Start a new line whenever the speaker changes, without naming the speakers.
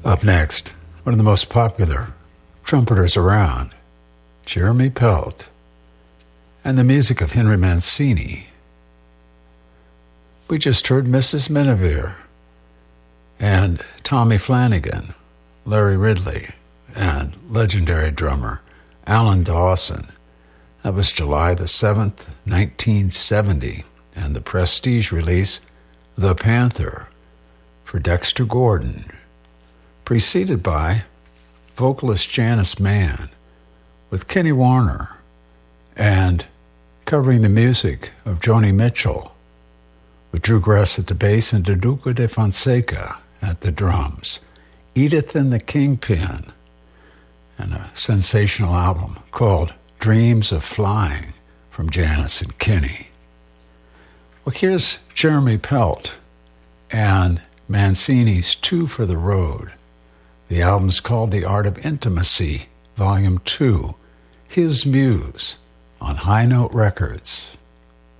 Up next, one of the most popular trumpeters around, Jeremy Pelt, and the music of Henry Mancini. We just heard Mrs. Miniver and Tommy Flanagan, Larry Ridley, and legendary drummer Alan Dawson. That was July the 7th, 1970, and the Prestige release, The Panther, for Dexter Gordon, preceded by vocalist Janice Mann with Kenny Warner, and covering the music of Joni Mitchell with Drew Gress at the bass and Duduca de Fonseca at the drums. Edith and the Kingpin, and a sensational album called Dreams of Flying from Janice and Kenny. Well, here's Jeremy Pelt and Mancini's Two for the Road. The album's called The Art of Intimacy, Volume 2, His Muse, on High Note Records.